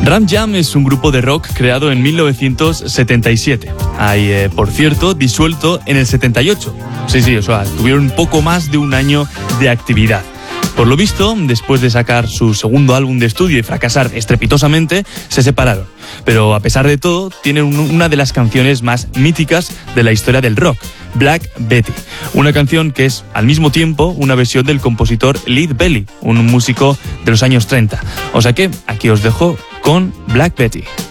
Ram Jam es un grupo de rock creado en 1977. Por cierto, disuelto en el 78. Sí, o sea, tuvieron un poco más de un año de actividad. Por lo visto, después de sacar su segundo álbum de estudio y fracasar estrepitosamente, se separaron. Pero a pesar de todo, tienen una de las canciones más míticas de la historia del rock, Black Betty. Una canción que es, al mismo tiempo, una versión del compositor Lead Belly, un músico de los años 30. O sea que, aquí os dejo con Black Betty.